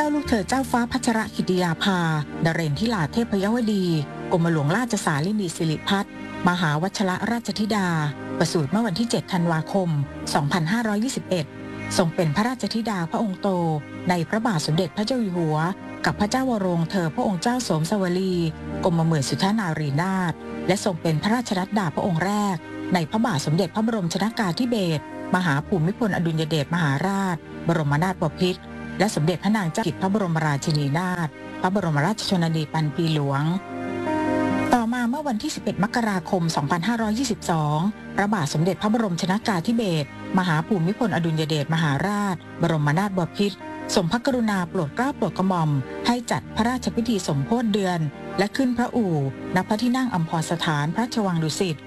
ลูกเธอเจ้าฟ้าพัชรกิติยาภานเรนทิลาเทพยวดีกรมหลวงราชสาลินีสิริพัฒน์มหาวชรราชธิดาประสูติเมื่อวันที่ 7 ธันวาคม 2521 ทรงเป็นพระราชธิดาพระองค์โตในพระบาทสมเด็จพระเจ้าอยู่หัวกับพระเจ้าวโรวงศ์เธอพระองค์เจ้าโสมสวลีกรมหมื่นสุทธนารีนาถและทรงเป็นพระราชรัตดาพระองค์แรกในพระบาทสมเด็จพระบรมชนกาธิเบศรมหาภูมิพลอดุลยเดชมหาราชบรมนาถบพิตรและสมเด็จพระนางเจ้ากิจพระบรมราชินีนาถพระบรมราชชนนีพันปีหลวงต่อมาเมื่อวันที่ 11 มกราคม 2522 พระบาทสมเด็จพระบรมชนกาธิเบศรมหาภูมิพลอดุลยเดชมหาราชบรมนาถบพิตรทรงพระกรุณาโปรดเกล้าโปรดกระหม่อมให้จัดพระราชพิธีสมโภชเดือนและขึ้นพระอู่ณพระที่นั่งอัมพรสถานพระราชวังดุสิต